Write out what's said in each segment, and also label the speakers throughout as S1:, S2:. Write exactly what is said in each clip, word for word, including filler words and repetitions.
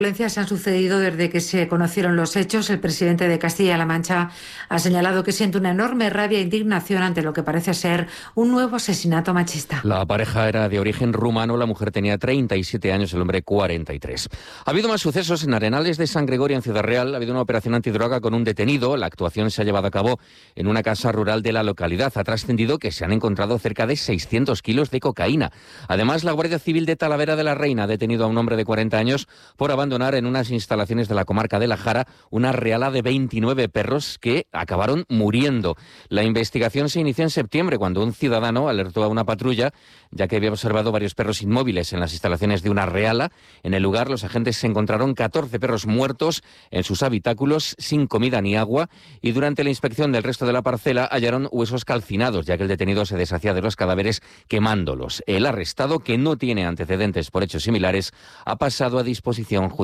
S1: Violencias han sucedido desde que se conocieron los hechos. El presidente de Castilla-La Mancha ha señalado que siente una enorme rabia e indignación ante lo que parece ser un nuevo asesinato machista.
S2: La pareja era de origen rumano, la mujer tenía treinta y siete años, el hombre cuarenta y tres. Ha habido más sucesos en Arenales de San Gregorio, en Ciudad Real. Ha habido una operación antidroga con un detenido. La actuación se ha llevado a cabo en una casa rural de la localidad. Ha trascendido que se han encontrado cerca de seiscientos kilos de cocaína. Además, la Guardia Civil de Talavera de la Reina ha detenido a un hombre de cuarenta años por abandonar en unas instalaciones de la comarca de La Jara una reala de veintinueve perros que acabaron muriendo. La investigación se inició en septiembre cuando un ciudadano alertó a una patrulla ya que había observado varios perros inmóviles en las instalaciones de una reala. En el lugar los agentes se encontraron catorce perros muertos en sus habitáculos sin comida ni agua y durante la inspección del resto de la parcela hallaron huesos calcinados ya que el detenido se deshacía de los cadáveres quemándolos. El arrestado, que no tiene antecedentes por hechos similares, ha pasado a disposición judicial.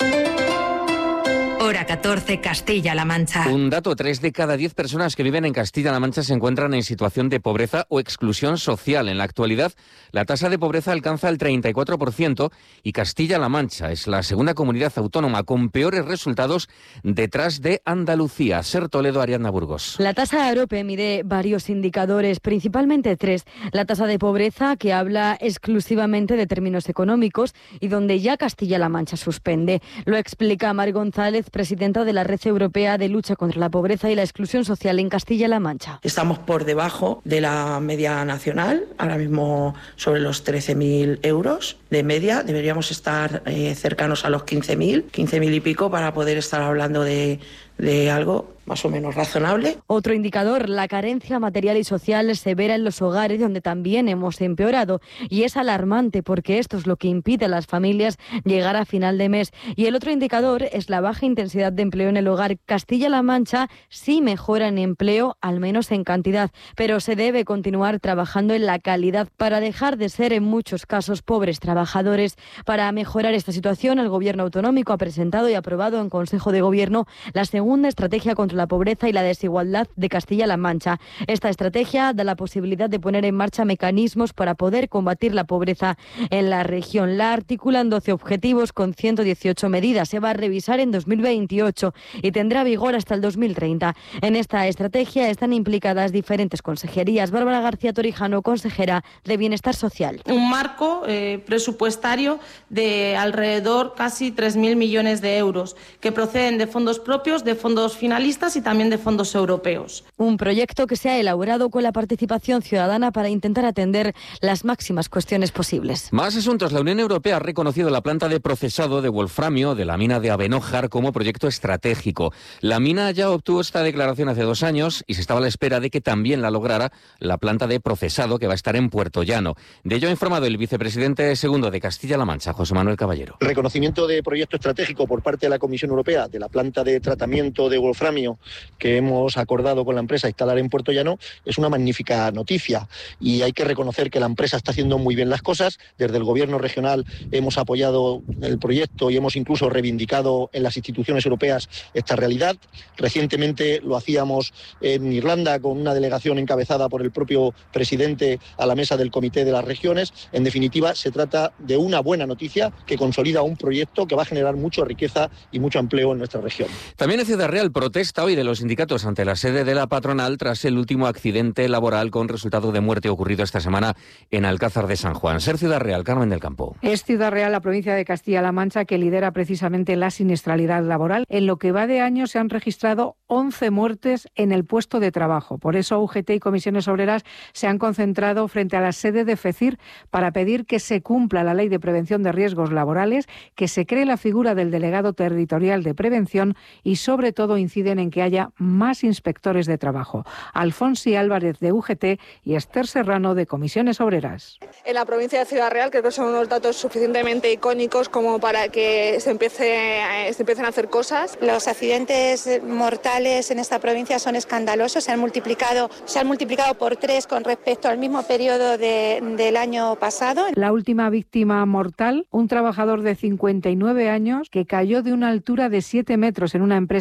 S3: Hora catorce, Castilla-La Mancha.
S2: Un dato, tres de cada diez personas que viven en Castilla-La Mancha se encuentran en situación de pobreza o exclusión social. En la actualidad, la tasa de pobreza alcanza el treinta y cuatro por ciento y Castilla-La Mancha es la segunda comunidad autónoma con peores resultados detrás de Andalucía. Ser Toledo, Ariadna Burgos.
S4: La tasa AROPE mide varios indicadores, principalmente tres. La tasa de pobreza, que habla exclusivamente de términos económicos y donde ya Castilla-La Mancha suspende. Lo explica Mar González, presidenta de la Red Europea de Lucha contra la Pobreza y la Exclusión Social en Castilla-La Mancha.
S5: Estamos por debajo de la media nacional, ahora mismo sobre los trece mil euros de media. Deberíamos estar eh, cercanos a los quince mil, quince mil y pico para poder estar hablando de, de algo más o menos razonable.
S4: Otro indicador, la carencia material y social severa en los hogares, donde también hemos empeorado. Y es alarmante porque esto es lo que impide a las familias llegar a final de mes. Y el otro indicador es la baja intensidad de empleo en el hogar. Castilla-La Mancha sí mejora en empleo, al menos en cantidad, pero se debe continuar trabajando en la calidad para dejar de ser en muchos casos pobres trabajadores. Para mejorar esta situación, el Gobierno autonómico ha presentado y aprobado en Consejo de Gobierno la segunda estrategia contra la pobreza y la desigualdad de Castilla-La Mancha. Esta estrategia da la posibilidad de poner en marcha mecanismos para poder combatir la pobreza en la región. La articulan doce objetivos con ciento dieciocho medidas. Se va a revisar en dos mil veintiocho y tendrá vigor hasta el dos mil treinta. En esta estrategia están implicadas diferentes consejerías. Bárbara García Torijano, consejera de Bienestar Social.
S6: Un marco eh, presupuestario de alrededor casi tres mil millones de euros que proceden de fondos propios, de fondos finalistas y también de fondos europeos.
S4: Un proyecto que se ha elaborado con la participación ciudadana para intentar atender las máximas cuestiones posibles.
S2: Más asuntos. La Unión Europea ha reconocido la planta de procesado de wolframio de la mina de Abenójar como proyecto estratégico. La mina ya obtuvo esta declaración hace dos años y se estaba a la espera de que también la lograra la planta de procesado que va a estar en Puerto Llano. De ello ha informado el vicepresidente segundo de Castilla-La Mancha, José Manuel Caballero.
S7: El reconocimiento de proyecto estratégico por parte de la Comisión Europea de la planta de tratamiento de wolframio que hemos acordado con la empresa instalar en Puerto Llano es una magnífica noticia y hay que reconocer que la empresa está haciendo muy bien las cosas. Desde el Gobierno regional hemos apoyado el proyecto y hemos incluso reivindicado en las instituciones europeas esta realidad. Recientemente lo hacíamos en Irlanda con una delegación encabezada por el propio presidente a la mesa del Comité de las Regiones. En definitiva, se trata de una buena noticia que consolida un proyecto que va a generar mucha riqueza y mucho empleo en nuestra región.
S2: También en Ciudad Real, protesta hoy de los sindicatos ante la sede de la patronal tras el último accidente laboral con resultado de muerte ocurrido esta semana en Alcázar de San Juan. Ser Ciudad Real, Carmen del Campo.
S8: Es Ciudad Real, la provincia de Castilla-La Mancha, que lidera precisamente la siniestralidad laboral. En lo que va de año se han registrado once muertes en el puesto de trabajo. Por eso U G T y comisiones obreras se han concentrado frente a la sede de FECIR para pedir que se cumpla la Ley de Prevención de Riesgos Laborales, que se cree la figura del delegado territorial de prevención y sobre todo inciden en que haya más inspectores de trabajo. Alfonsi Álvarez de U G T y Esther Serrano de Comisiones Obreras.
S9: En la provincia de Ciudad Real creo que son unos datos suficientemente icónicos como para que se, empiece, se empiecen a hacer cosas.
S10: Los accidentes mortales en esta provincia son escandalosos, se han multiplicado, se han multiplicado por tres con respecto al mismo periodo de, del año pasado.
S8: La última víctima mortal, un trabajador de cincuenta y nueve años que cayó de una altura de siete metros en una empresa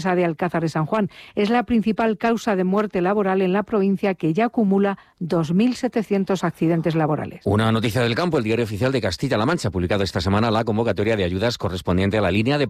S8: empresa de Alcázar de San Juan. Es la principal causa de muerte laboral en la provincia, que ya acumula dos mil setecientos accidentes laborales.
S2: Una noticia del campo: el Diario Oficial de Castilla-La Mancha ha publicado esta semana la convocatoria de ayudas correspondiente a la línea de